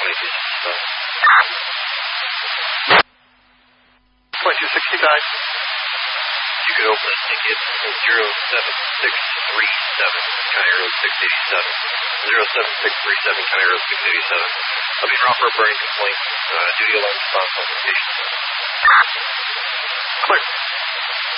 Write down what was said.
2265. You can open it and get 07637, County Road 687. 07637, County Road 687. I'll be around for a burning complaint. Duty alarm response on location. Clear.